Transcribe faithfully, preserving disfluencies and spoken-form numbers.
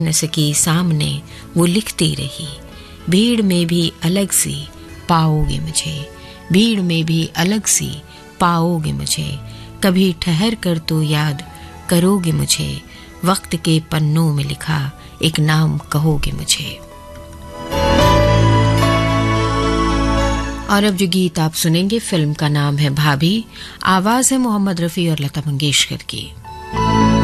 न सकी सामने वो लिखती रही, भीड़ में भी अलग सी पाओगे मुझे, भीड़ में भी अलग सी पाओगे मुझे, कभी ठहर कर तो याद करोगे मुझे, वक्त के पन्नों में लिखा एक नाम कहोगे मुझे। और अब जो गीत आप सुनेंगे फिल्म का नाम है भाभी, आवाज है मोहम्मद रफी और लता मंगेशकर की।